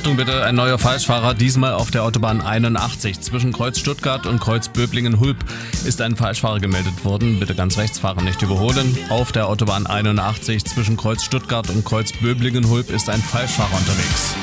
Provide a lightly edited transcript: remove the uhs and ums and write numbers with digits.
Achtung bitte, ein neuer Falschfahrer, diesmal auf der Autobahn 81. Zwischen Kreuz Stuttgart und Kreuz Böblingen-Hulb ist ein Falschfahrer gemeldet worden. Bitte ganz rechts fahren, nicht überholen. Auf der Autobahn 81 zwischen Kreuz Stuttgart und Kreuz Böblingen-Hulb ist ein Falschfahrer unterwegs.